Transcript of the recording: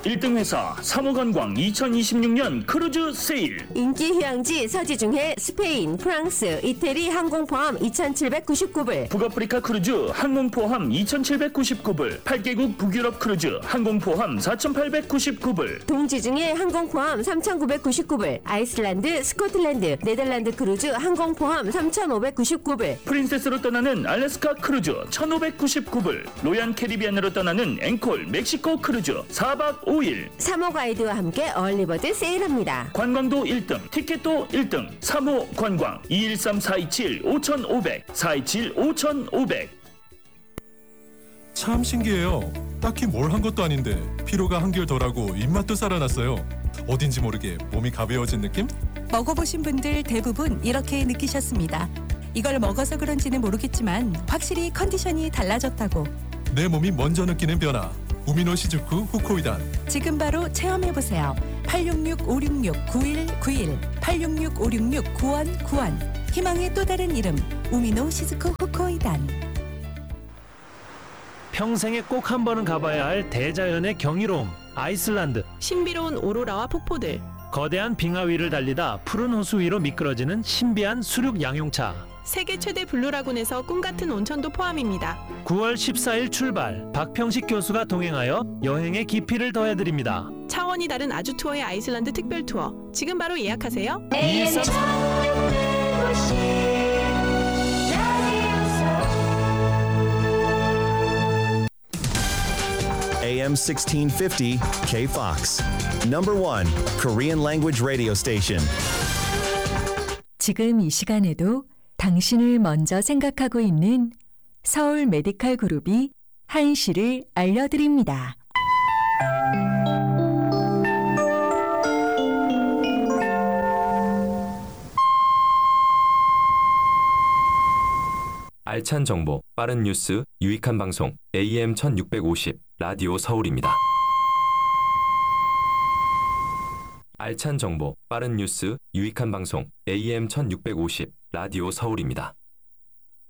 1등 회사 사모관광 2026년 크루즈 세일. 인기 휴양지 서지중해 스페인, 프랑스, 이태리 항공 포함 2,799불. 북아프리카 크루즈 항공 포함 2,799불. 8개국 북유럽 크루즈 항공 포함 4,899불. 동지중해 항공 포함 3,999불. 아이슬란드, 스코틀랜드, 네덜란드 크루즈 항공 포함 3,599불. 프린세스로 떠나는 알래스카 크루즈 1,599불. 로얄 캐리비안으로 떠나는 앵콜 멕시코 크루즈 4박 5일. 사모 가이드와 함께 얼리버드 세일합니다. 관광도 1등, 티켓도 1등. 사모 관광 213-427-5500 427-5500. 참 신기해요. 딱히 뭘 한 것도 아닌데 피로가 한결 덜하고 입맛도 살아났어요. 어딘지 모르게 몸이 가벼워진 느낌? 먹어보신 분들 대부분 이렇게 느끼셨습니다. 이걸 먹어서 그런지는 모르겠지만 확실히 컨디션이 달라졌다고. 내 몸이 먼저 느끼는 변화. 우미노 시즈쿠 후코이단. 지금 바로 체험해보세요. 866-566-9191 866-566-9191 희망의 또 다른 이름 우미노 시즈쿠 후코이단. 평생에 꼭 한 번은 가봐야 할 대자연의 경이로움. 아이슬란드. 신비로운 오로라와 폭포들. 거대한 빙하 위를 달리다 푸른 호수 위로 미끄러지는 신비한 수륙 양용차. 세계 최대 블루라군에서 꿈같은 온천도 포함입니다. 9월 14일 출발. 박평식 교수가 동행하여 여행의 깊이를 더해드립니다. 차원이 다른 아주 투어의 아이슬란드 특별 투어. 지금 바로 예약하세요. AM 1650 K-Fox. Number 1 Korean language radio station. 지금 이 시간에도 당신을 먼저 생각하고 있는 서울 메디칼 그룹이 한시를 알려드립니다. 알찬 정보, 빠른 뉴스, 유익한 방송, AM 1650 라디오 서울입니다. 알찬 정보, 빠른 뉴스, 유익한 방송, AM 1650 라디오 서울입니다.